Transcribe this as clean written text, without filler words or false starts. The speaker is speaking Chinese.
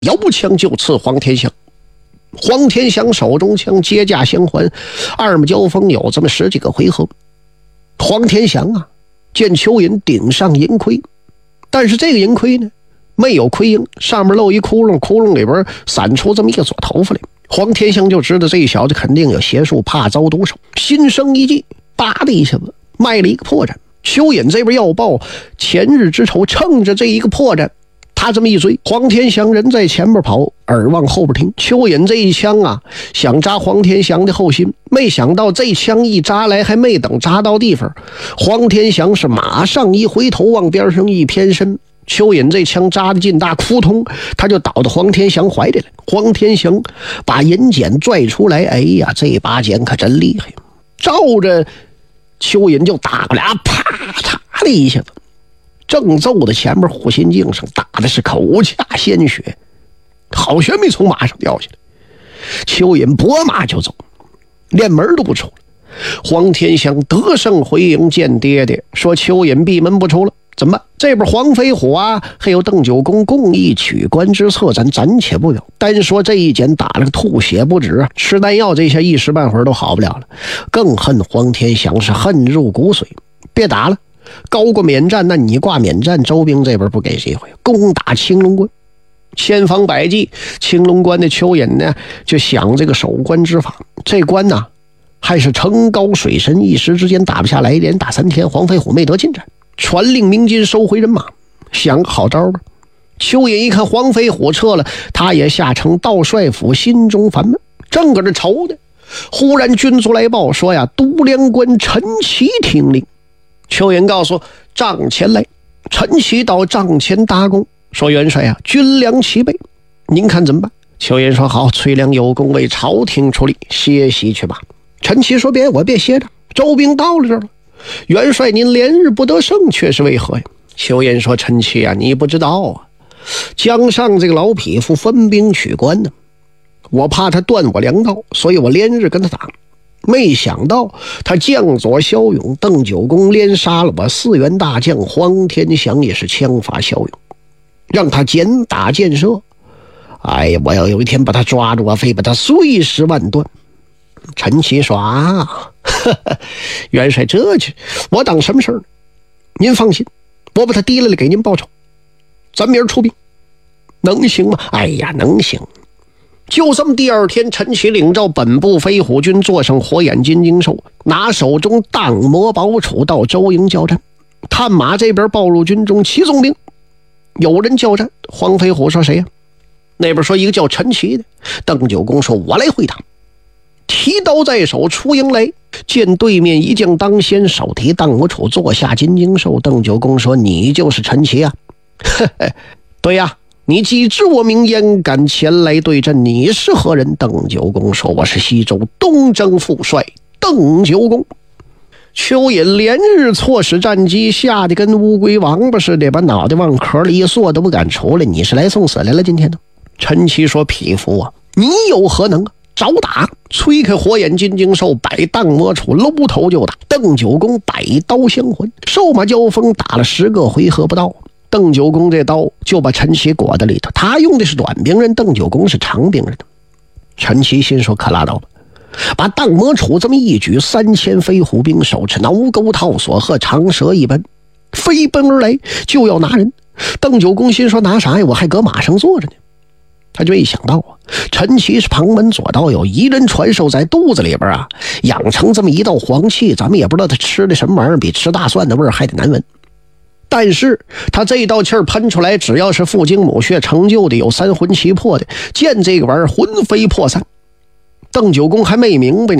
摇枪就刺黄天祥。黄天祥手中枪接驾相还，二目交锋有这么10几个回合。黄天祥啊，见蚯蚓顶上银盔，但是这个银盔呢没有盔缨，上面露一窟窿，窟窿里边散出这么一个撮头发来。黄天祥就知道这小子肯定有邪术，怕遭毒手，心生一计，叭的一下子卖了一个破绽。蚯蚓这边要报前日之仇，趁着这一个破绽，他这么一追，黄天祥人在前面跑，耳往后边听。蚯蚓这一枪啊，想扎黄天祥的后心，没想到这枪一扎来，还没等扎到地方，黄天祥是马上一回头往边上一偏身，蚯蚓这枪扎的劲大，扑通他就倒到黄天祥怀里了。黄天祥把银剪拽出来，哎呀，这把剪可真厉害，照着蚯蚓就打过来啊，啪嚓的一下子，正揍的前面护心镜上，打的是口恰鲜血，好悬没从马上掉下来。蚯蚓拨马就走，连门都不出了。黄天祥得胜回营见爹爹，说蚯蚓闭门不出了，怎么办？这边黄飞虎啊还有邓九公共议取关之策，咱暂且不表。单说这一剪打了个吐血不止啊，吃弹药这下一时半会儿都好不了了。更恨黄天祥是恨入骨髓，别打了，高过免战，那你挂免战，周兵这边不给机会，攻打青龙关。千方百计，青龙关的蚯蚓呢就想这个守关之法，这关呢还是城高水深，一时之间打不下来，连打3天，黄飞虎没得进展，传令鸣金收回人马，想个好招吧。蚯蚓一看黄飞虎撤了，他也下城道帅府，心中烦闷，正搁这愁呢，忽然军卒来报说呀，都梁关陈奇听令。蚯蚓告诉帐前来，陈奇到帐前搭功，说元帅啊，军粮齐备，您看怎么办？蚯蚓说好，崔良有功为朝廷出力，歇息去吧。陈奇说我别歇着，周兵到了这儿了，元帅您连日不得胜，却是为何呀？蚯蚓说陈奇啊，你不知道啊，江上这个老匹夫分兵取关呢，我怕他断我粮道，所以我连日跟他打，没想到他将左骁勇，邓九公连杀了我4员大将，黄天祥也是枪法骁勇，让他简打箭射，哎呀，我要有一天把他抓住，我非把他碎尸万段。陈奇说啊，元帅这去我当什么事儿呢？您放心，我把他提来了给您报仇，咱明儿出兵，能行吗？哎呀，能行。就这么第二天，陈奇领召本部飞虎军坐上火眼金睛兽，拿手中荡魔宝杵到周营交战。探马这边报入军中7纵兵，有人交战。黄飞虎说谁呀？那边说一个叫陈奇的。邓九公说我来会他。提刀在手出营来，见对面一将当先，手提荡魔杵坐下金睛兽。邓九公说你就是陈奇啊？对呀，你既知我名焉，敢前来对阵，你是何人？邓九公说我是西周东征副帅邓九公。蚯蚓连日错使战机，吓得跟乌龟王八似的，把脑袋往壳里一缩都不敢出来。你是来送死来了今天呢？陈奇说匹夫啊，你有何能啊？找打！吹开火眼金睛兽，摆荡魔杵，搂头就打。邓九公摆刀相还，兽马交锋打了10个回合不到，邓九公这刀就把陈奇裹在里头。他用的是短兵刃，邓九公是长兵刃。陈奇心说可拉倒吧，把荡魔杵这么一举，3000飞虎兵手持挠钩套索和长蛇一般飞奔而来，就要拿人。邓九公心说拿啥呀？我还搁马上坐着呢。他就没想到啊，陈奇是旁门左道，有一人传授在肚子里边啊，养成这么一道黄气，咱们也不知道他吃的什么玩意儿，比吃大蒜的味儿还得难闻。但是他这道气儿喷出来，只要是父精母血成就的，有3魂7魄的，见这个玩意儿魂飞魄散。邓九公还没明白呢，